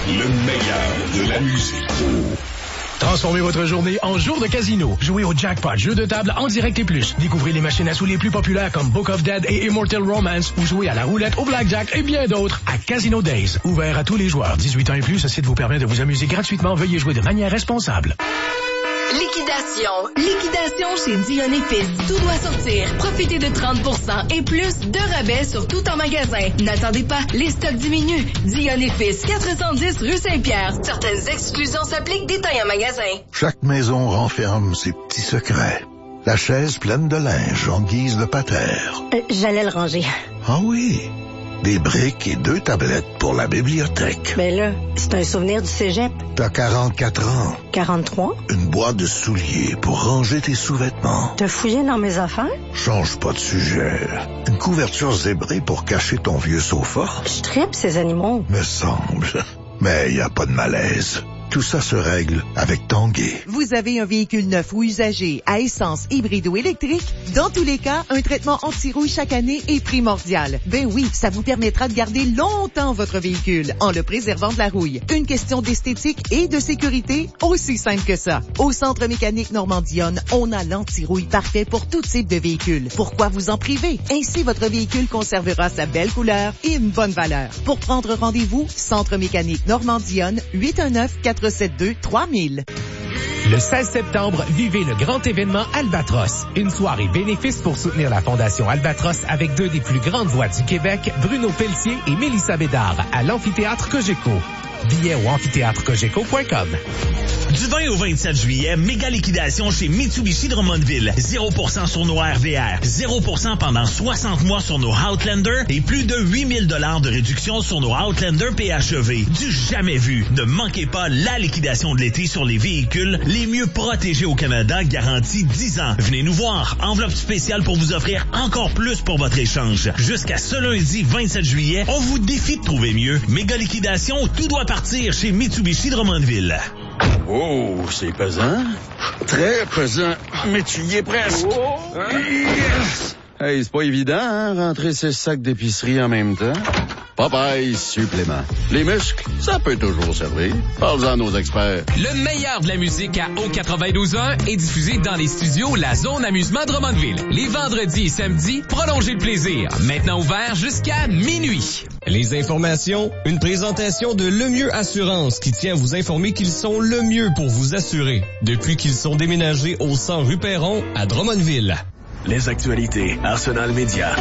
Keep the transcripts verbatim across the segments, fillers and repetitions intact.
Le meilleur de la musique. Transformez votre journée en jour de casino. Jouez au Jackpot, jeu de table en direct et plus. Découvrez les machines à sous les plus populaires comme Book of Dead et Immortal Romance ou jouez à la roulette, au blackjack et bien d'autres à Casino Days. Ouvert à tous les joueurs. dix-huit ans et plus, ce site vous permet de vous amuser gratuitement. Veuillez jouer de manière responsable. Liquidation. Liquidation chez Dion et Fils. Tout doit sortir. Profitez de trente pour cent et plus de rabais sur tout en magasin. N'attendez pas, les stocks diminuent. Dion et Fils, quatre cent dix rue Saint-Pierre. Certaines exclusions s'appliquent, détail en magasin. Chaque maison renferme ses petits secrets. La chaise pleine de linge en guise de patère. Euh, j'allais le ranger. Ah oui, des briques et deux tablettes pour la bibliothèque. Mais là, c'est un souvenir du cégep. T'as quarante-quatre ans. quarante-trois? Une boîte de souliers pour ranger tes sous-vêtements. T'as fouillé dans mes affaires? Change pas de sujet. Une couverture zébrée pour cacher ton vieux sofa. Je tripe ces animaux. Me semble. Mais y a pas de malaise. Tout ça se règle avec Tanguay. Vous avez un véhicule neuf ou usagé à essence, hybride ou électrique? Dans tous les cas, un traitement anti-rouille chaque année est primordial. Ben oui, ça vous permettra de garder longtemps votre véhicule en le préservant de la rouille. Une question d'esthétique et de sécurité, aussi simple que ça. Au Centre mécanique Normandionne, on a l'anti-rouille parfait pour tout type de véhicule. Pourquoi vous en priver? Ainsi, votre véhicule conservera sa belle couleur et une bonne valeur. Pour prendre rendez-vous, Centre mécanique Normandionne, huit un neuf, quatre sept deux, trois mille. Le seize septembre, vivez le grand événement Albatros. Une soirée bénéfice pour soutenir la Fondation Albatros avec deux des plus grandes voix du Québec, Bruno Pelletier et Mélissa Bédard, à l'Amphithéâtre Cogeco. Billets au amphithéâtre cogeco point com. Du vingt au vingt-sept juillet, méga liquidation chez Mitsubishi Drummondville. zéro pour cent sur nos R V R, zéro pour cent pendant soixante mois sur nos Outlander et plus de huit mille dollars de réduction sur nos Outlander P H E V. Du jamais vu. Ne manquez pas la liquidation de l'été sur les véhicules les mieux protégés au Canada, garantie dix ans. Venez nous voir. Enveloppe spéciale pour vous offrir encore plus pour votre échange. Jusqu'à ce lundi vingt-sept juillet, on vous défie de trouver mieux. Méga liquidation, tout doit partir chez Mitsubishi Drummondville. Oh, c'est pesant. Très pesant. Mais tu y es presque. Oh. Yes. Hey, c'est pas évident, hein, rentrer ces sacs d'épicerie en même temps. Popeye supplément. Les muscles, ça peut toujours servir. Parle-en à nos experts. Le meilleur de la musique à O quatre-vingt-douze un est diffusé dans les studios La Zone Amusement Drummondville. Les vendredis et samedis, prolongez le plaisir. Maintenant ouvert jusqu'à minuit. Les informations, une présentation de Le Mieux Assurance qui tient à vous informer qu'ils sont le mieux pour vous assurer. Depuis qu'ils sont déménagés au cent rue Perron à Drummondville. Les actualités Arsenal Média.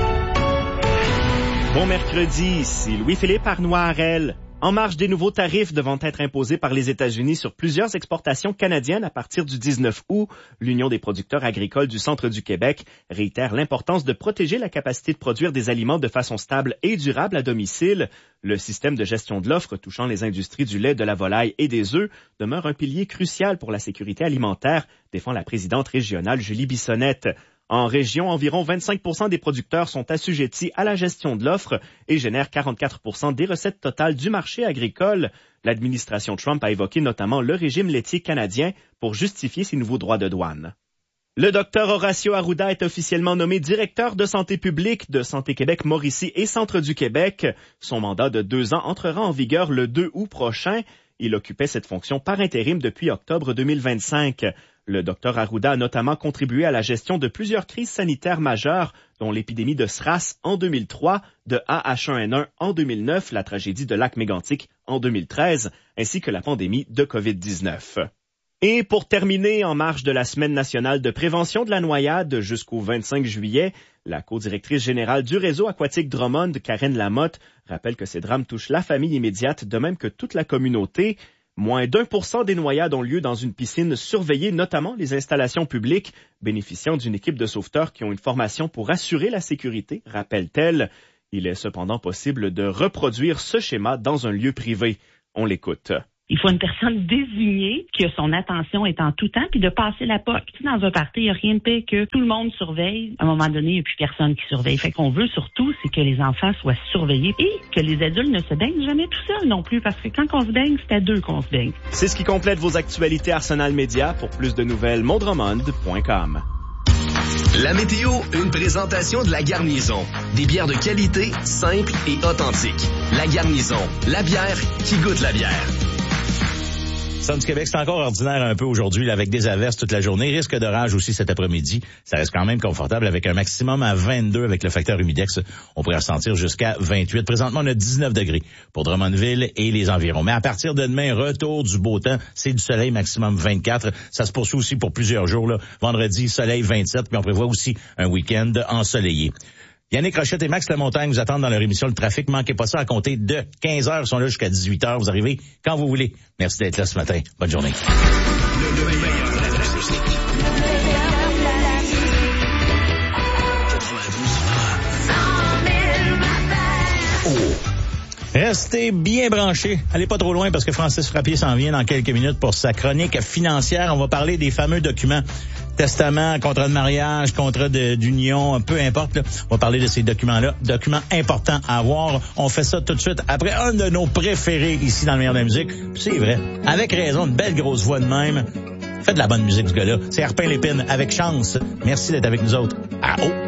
Bon mercredi, ici Louis-Philippe Arnois-Harel. En marge des nouveaux tarifs devant être imposés par les États-Unis sur plusieurs exportations canadiennes à partir du dix-neuf août, l'Union des producteurs agricoles du centre du Québec réitère l'importance de protéger la capacité de produire des aliments de façon stable et durable à domicile. Le système de gestion de l'offre touchant les industries du lait, de la volaille et des œufs demeure un pilier crucial pour la sécurité alimentaire, défend la présidente régionale Julie Bissonnette. En région, environ vingt-cinq pour cent des producteurs sont assujettis à la gestion de l'offre et génèrent quarante-quatre pour cent des recettes totales du marché agricole. L'administration Trump a évoqué notamment le régime laitier canadien pour justifier ses nouveaux droits de douane. Le docteur Horacio Arruda est officiellement nommé directeur de santé publique de Santé Québec Mauricie et Centre du Québec. Son mandat de deux ans entrera en vigueur le deux août prochain. Il occupait cette fonction par intérim depuis octobre deux mille vingt-cinq. Le docteur Arruda a notamment contribué à la gestion de plusieurs crises sanitaires majeures, dont l'épidémie de SRAS en deux mille trois, de A H un N un en deux mille neuf, la tragédie de Lac-Mégantic en deux mille treize, ainsi que la pandémie de covid dix-neuf. Et pour terminer, en marge de la Semaine nationale de prévention de la noyade jusqu'au vingt-cinq juillet, la co-directrice générale du réseau aquatique Drummond, Karen Lamotte, rappelle que ces drames touchent la famille immédiate de même que toute la communauté. Moins d'un pour cent des noyades ont lieu dans une piscine surveillée, notamment les installations publiques, bénéficiant d'une équipe de sauveteurs qui ont une formation pour assurer la sécurité, rappelle-t-elle. Il est cependant possible de reproduire ce schéma dans un lieu privé. On l'écoute. Il faut une personne désignée qui a son attention est en tout temps, puis de passer la P O C. Dans un party, il n'y a rien de pire que tout le monde surveille. À un moment donné, il n'y a plus personne qui surveille. Fait qu'on veut surtout, c'est que les enfants soient surveillés et que les adultes ne se baignent jamais tout seuls non plus, parce que quand on se baigne, c'est à deux qu'on se baigne. C'est ce qui complète vos actualités Arsenal Média. Pour plus de nouvelles, mondromond point com. La météo, une présentation de La Garnison. Des bières de qualité, simples et authentiques. La Garnison, la bière qui goûte la bière. Centre du Québec, c'est encore ordinaire un peu aujourd'hui, là, avec des averses toute la journée. Risque d'orage aussi cet après-midi. Ça reste quand même confortable avec un maximum à vingt-deux avec le facteur humidex. On pourrait ressentir jusqu'à vingt-huit. Présentement, on a dix-neuf degrés pour Drummondville et les environs. Mais à partir de demain, retour du beau temps. C'est du soleil, maximum vingt-quatre. Ça se poursuit aussi pour plusieurs jours, là. Vendredi, soleil vingt-sept. Puis on prévoit aussi un week-end ensoleillé. Yannick Rochette et Max Lamontagne vous attendent dans leur émission Le Trafic. Manquez pas ça à compter de quinze heures. Ils sont là jusqu'à dix-huit heures. Vous arrivez quand vous voulez. Merci d'être là ce matin. Bonne journée. Le, le meilleur de la musique. Restez bien branchés. Allez pas trop loin parce que Francis Frappier s'en vient dans quelques minutes pour sa chronique financière. On va parler des fameux documents. Testament, contrat de mariage, contrat de, d'union, peu importe. Là. On va parler de ces documents-là. Documents importants à avoir. On fait ça tout de suite après un de nos préférés ici dans le meilleur de la musique. Puis c'est vrai. Avec raison, une belle grosse voix de même. Faites de la bonne musique, ce gars-là. C'est Arpin Lépine avec Chance. Merci d'être avec nous autres. Ah oh!